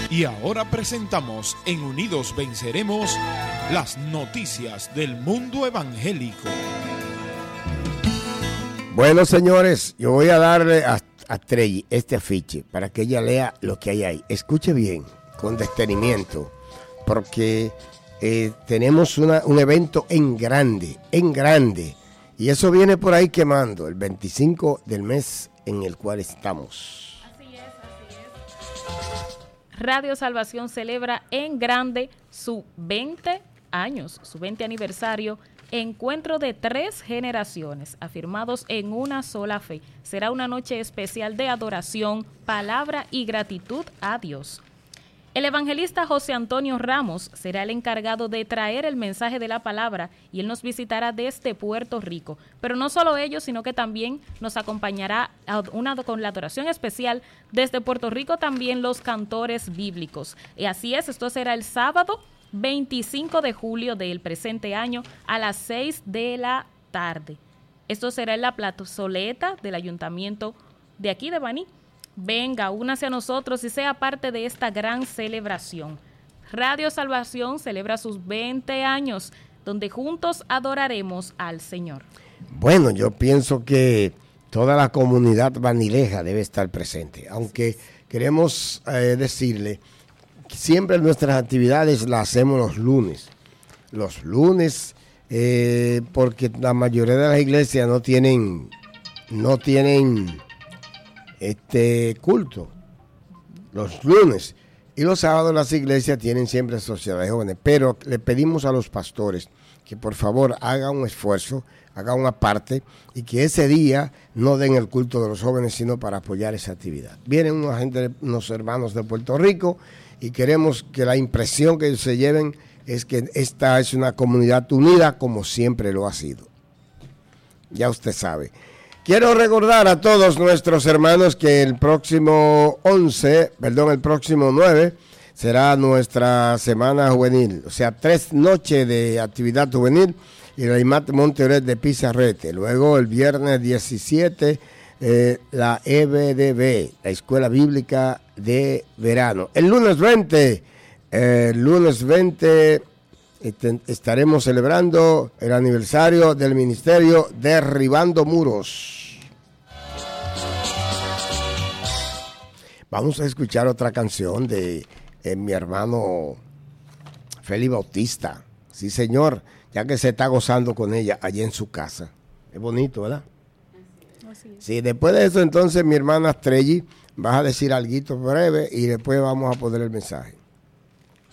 Y ahora presentamos en Unidos Venceremos las noticias del mundo evangélico. Bueno, señores, yo voy a darle a Trey este afiche para que ella lea lo que hay ahí. Escuche bien, con detenimiento, porque tenemos un evento en grande, y eso viene por ahí quemando, el 25 del mes en el cual estamos. Así es. Radio Salvación celebra en grande su 20 años, su 20 aniversario, encuentro de 3 generaciones, afirmados en una sola fe. Será una noche especial de adoración, palabra y gratitud a Dios. El evangelista José Antonio Ramos será el encargado de traer el mensaje de la palabra y él nos visitará desde Puerto Rico. Pero no solo ello, sino que también nos acompañará con la adoración especial desde Puerto Rico también los cantores bíblicos. Y así es, esto será el sábado 25 de julio del presente año a las 6 de la tarde. Esto será en la plazoleta del ayuntamiento de aquí de Baní. Venga, únase a nosotros y sea parte de esta gran celebración. Radio Salvación celebra sus 20 años, donde juntos adoraremos al Señor. Bueno, yo pienso que toda la comunidad banileja debe estar presente, aunque queremos decirle que siempre nuestras actividades las hacemos los lunes. Los lunes, porque la mayoría de las iglesias no tienen culto los lunes, y los sábados las iglesias tienen siempre sociedades de jóvenes, pero le pedimos a los pastores que por favor hagan un esfuerzo, hagan una parte, y que ese día no den el culto de los jóvenes, sino para apoyar esa actividad. Vienen unos hermanos de Puerto Rico, y queremos que la impresión que ellos se lleven es que esta es una comunidad unida como siempre lo ha sido. Ya usted sabe. Quiero recordar a todos nuestros hermanos que el próximo 9 será nuestra semana juvenil, o sea, 3 noches de actividad juvenil y la IMAT Monterrey de Pizarrete. Luego el viernes 17 la EBDB, la Escuela Bíblica de Verano. El lunes 20 estaremos celebrando el aniversario del ministerio Derribando Muros. Vamos a escuchar otra canción de mi hermano Félix Bautista. Sí, señor, ya que se está gozando con ella allá en su casa. Es bonito, ¿verdad? Así es. Sí, después de eso, entonces, mi hermana Trelli, vas a decir algo breve y después vamos a poner el mensaje.